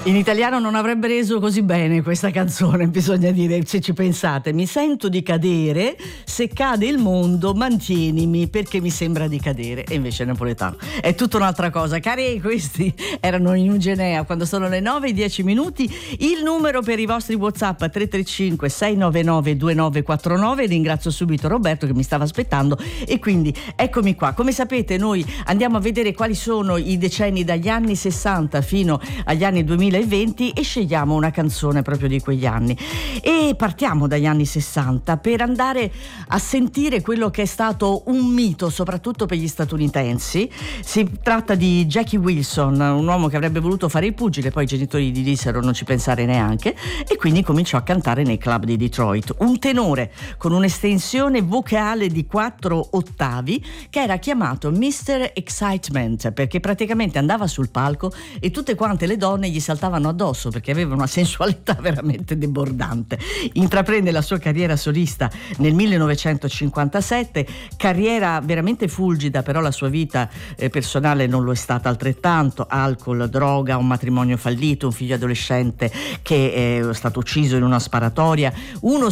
In italiano non avrebbe reso così bene questa canzone, bisogna dire, se ci pensate. Mi sento di cadere, se cade il mondo mantienimi perché mi sembra di cadere. E invece napoletano è tutta un'altra cosa. Cari, questi erano in Ugenea quando sono le 9:10. Il numero per i vostri WhatsApp 335 699 2949. Ringrazio subito Roberto che mi stava aspettando e quindi eccomi qua. Come sapete noi andiamo a vedere quali sono i decenni dagli anni 60 fino agli anni 2020 e scegliamo una canzone proprio di quegli anni e partiamo dagli anni 60 per andare a sentire quello che è stato un mito soprattutto per gli statunitensi. Si tratta di Jackie Wilson, un uomo che avrebbe voluto fare il pugile, poi i genitori gli dissero non ci pensare neanche e quindi cominciò a cantare nei club di Detroit, un tenore con un'estensione vocale di 4 ottavi che era chiamato Mr. Excitement perché praticamente andava sul palco e tutte quante le donne gli saltavano addosso perché aveva una sensualità veramente debordante. Intraprende la sua carriera solista nel 1957, carriera veramente fulgida, però la sua vita personale non lo è stata altrettanto: alcol, droga, un matrimonio fallito, un figlio adolescente che è stato ucciso in una sparatoria, uno